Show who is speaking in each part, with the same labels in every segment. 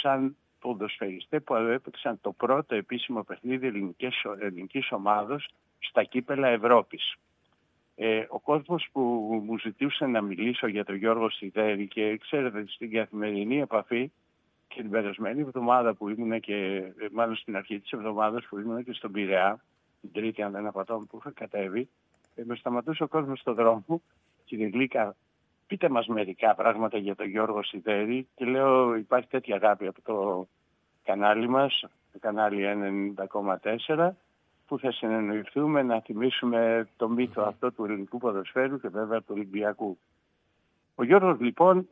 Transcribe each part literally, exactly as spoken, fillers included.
Speaker 1: σαν ποδοσφαιριστές που έπαιξαν το πρώτο επίσημο παιχνίδι ελληνικής, ελληνικής ομάδος στα κύπελα Ευρώπης. Ε, ο κόσμος που μου ζητούσε να μιλήσω για τον Γιώργο Σιδέρη, και ξέρετε στην καθημερινή επαφή και την περασμένη εβδομάδα που ήμουν, και μάλλον στην αρχή της εβδομάδας που ήμουν και στον Πειραιά, την Τρίτη αν δεν απατώ που είχα κατέβει, ε, με σταματούσε ο κόσμος στον δρόμο, κύριε Γλίκα, πείτε μας μερικά πράγματα για τον Γιώργο Σιδέρη, και λέω υπάρχει τέτοια αγάπη από το κανάλι μας, το κανάλι ενενήντα κόμμα τέσσερα, που θα συνεννοηθούμε να θυμίσουμε το μύθο αυτό του ελληνικού ποδοσφαίρου και βέβαια του Ολυμπιακού. Ο Γιώργος λοιπόν,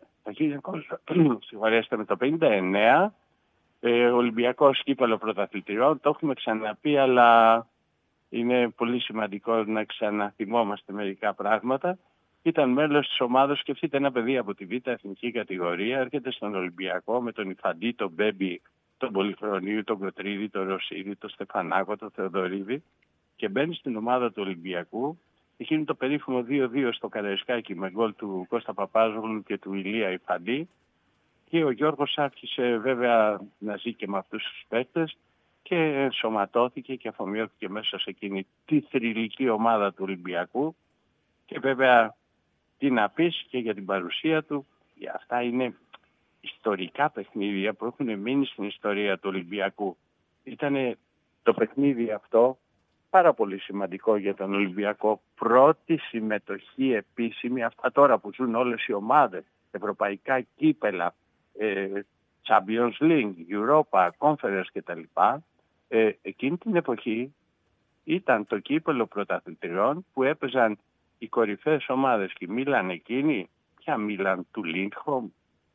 Speaker 1: με το πενήντα εννέα, ε, Ολυμπιακός κύπελλο πρωταθλητριών, το έχουμε ξαναπεί, αλλά είναι πολύ σημαντικό να ξαναθυμόμαστε μερικά πράγματα. Ήταν μέλος της ομάδας, σκεφτείτε ένα παιδί από τη Β' εθνική κατηγορία, έρχεται στον Ολυμπιακό με τον Ιφαντή, τον Μπέμπι, τον Πολυχρονίου, τον Κοτρίδη, τον Ρωσίδη, τον Στεφανάκο, τον Θεοδωρίδη, και μπαίνει στην ομάδα του Ολυμπιακού. Εκείνη το περίφημο δύο δύο στο Καραϊσκάκι με γκολ του Κώστα Παπάζογλου και του Ηλία Ιφαντή. Και ο Γιώργος άρχισε βέβαια να ζει και με αυτούς τους παίκτες και ενσωματώθηκε και αφομοιώθηκε μέσα σε εκείνη τη θρυλική ομάδα του Ολυμπιακού. Και βέβαια τι να πεις και για την παρουσία του, αυτά είναι ιστορικά παιχνίδια που έχουν μείνει στην ιστορία του Ολυμπιακού. Ήταν το παιχνίδι αυτό πάρα πολύ σημαντικό για τον Ολυμπιακό. Πρώτη συμμετοχή επίσημη, αυτά τώρα που ζουν όλες οι ομάδες, ευρωπαϊκά κύπελα, ε, Champions League, Europa, Conference κτλ. Ε, εκείνη την εποχή ήταν το κύπελο πρωταθλητριών που έπαιζαν οι κορυφαίες ομάδες, και Μίλαν εκείνη, ποια Μίλαν, του Λίντχομ,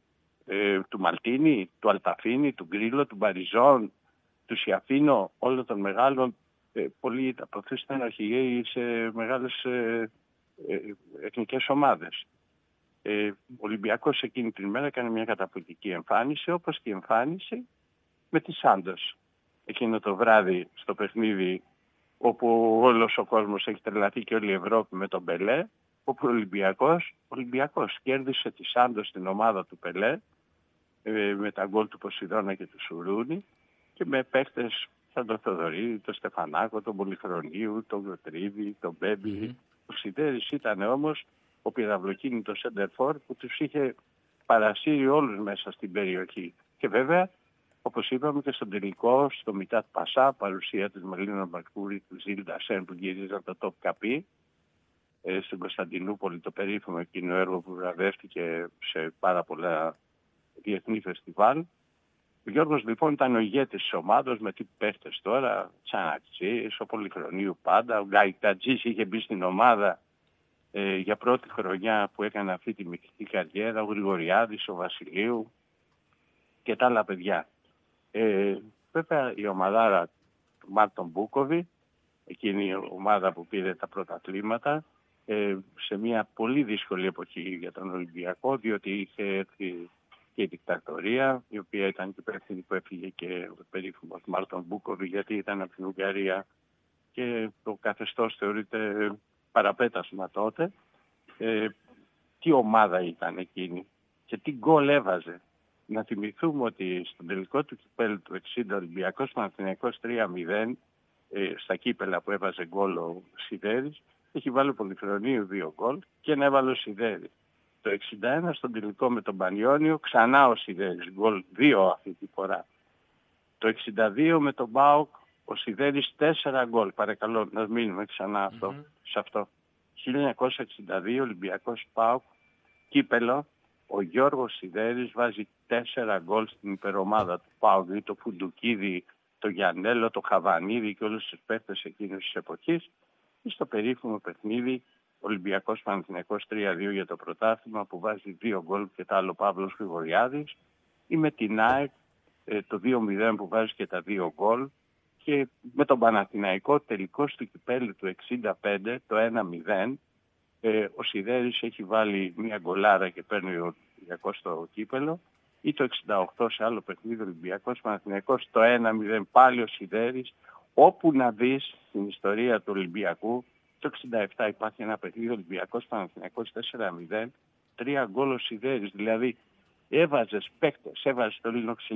Speaker 1: ε, του Μαλτίνι, του Αλταφίνι, του Γκρίλο, του Μπαριζόν, του Σιαφίνο, όλων των μεγάλων. Ε, πολλοί από αυτούς ήταν αρχηγοί σε μεγάλες ε, ε, εθνικές ομάδες. Ε, ο Ολυμπιακός εκείνη την ημέρα έκανε μια καταπληκτική εμφάνιση, όπως και η εμφάνιση με τη Σάντος. Εκείνο το βράδυ στο παιχνίδι όπου όλος ο κόσμος έχει τρελαθεί και όλη η Ευρώπη με τον Πελέ, όπου ο Ολυμπιακός, ο Ολυμπιακός κέρδισε τη Σάντος στην ομάδα του Πελέ, ε, με τα γκολ του Ποσειδώνα και του Σουρούνη, και με παίκτες σαν τον Θοδωρή, τον Στεφανάκο, τον Πολυχρονίου, τον Γκοτρίδη, τον Μπέμπι. Mm-hmm. Ο Σιδέρης ήταν όμως ο πυραυλοκίνητος σεντερφόρ που τους είχε παρασύρει όλους μέσα στην περιοχή. Και βέβαια, όπως είπαμε και στον τελικό, στο Μιτάτ Πασά, παρουσία της Μελίνα Μπαρκούρη, του Ζήλντα Σεν που γύριζαν το Top Καπί, ε, στην Κωνσταντινούπολη, το περίφημο εκείνο έργο που βραβεύτηκε σε πάρα πολλά διεθνή φεστιβάλ. Ο Γιώργος λοιπόν ήταν ο ηγέτης της ομάδας με τι παίχτες τώρα, Τσαναξής, ο Πολυχρονίου πάντα, ο Γκαϊτατζής είχε μπει στην ομάδα ε, για πρώτη χρονιά που έκανε αυτή τη μυθική καριέρα, ο Γρηγοριάδης, ο Βασιλείου και τα άλλα παιδιά. Ε, βέβαια η ομαδάρα του Μάρτον Μπούκοβι, εκείνη η ομάδα που πήρε τα πρωταθλήματα, ε, σε μια πολύ δύσκολη εποχή για τον Ολυμπιακό, διότι είχε έρθει και η δικτατορία, η οποία ήταν και υπεύθυνη που έφυγε και ο περίφημος Μάρτον Μπούκοβι, γιατί ήταν από την Ουγγαρία και το καθεστώς θεωρείται παραπέτασμα τότε. Ε, τι ομάδα ήταν εκείνη και τι γκολ έβαζε. Να θυμηθούμε ότι στον τελικό του κυπέλλου του εξήντα Ολυμπιακός Παναθηναϊκός τρία μηδέν, ε, στα κύπελα που έβαζε γκολ ο Σιδέρης, έχει βάλει ο Πολυχρονίου δύο γκολ και να έβαλε ο Σιδέρης. Το εξήντα ένα στον τελικό με τον Πανιόνιο ξανά ο Σιδέρης, γκολ δύο αυτή τη φορά. Το εξήντα δύο με τον ΠΑΟΚ ο Σιδέρης τέσσερα γκολ. Παρακαλώ να μείνουμε ξανά αυτό, mm-hmm. σε αυτό. χίλια εννιακόσια εξήντα δύο Ολυμπιακός ΠΑΟΚ κύπελο. Ο Γιώργος Σιδέρης βάζει τέσσερα γκολ στην υπερομάδα του ΠΑΟΚ, το Φουντουκίδη, το Γιαννέλο, το Χαβανίδη και όλους τους παίκτες εκείνης της εποχής. Και στο περίφημο παιχνίδι Ολυμπιακός Παναθηναϊκός τρία δύο για το πρωτάθλημα που βάζει δύο γκολ και τα άλλο Παύλος Γρηγοριάδης, ή με την ΑΕΚ το δύο μηδέν που βάζει και τα δύο γκολ, και με τον Παναθηναϊκό τελικός του κυπέλλου του εξήντα πέντε το ένα μηδέν, ε, ο Σιδέρης έχει βάλει μια γκολάρα και παίρνει ο Ολυμπιακός στο κύπελλο, ή το εξήντα οκτώ σε άλλο παιχνίδι Ολυμπιακός Παναθηναϊκός το ένα μηδέν πάλι ο Σιδέρης. Όπου να δεις στην ιστορία του Ολυμπιακού, το εξήντα επτά υπάρχει ένα παιχνίδι Ολυμπιακός Παναθηναϊκός τέσσερα μηδέν, τρία γκολ ο Σιδέρης, δηλαδή έβαζες παίκτες, έβαζες το Λίνοξ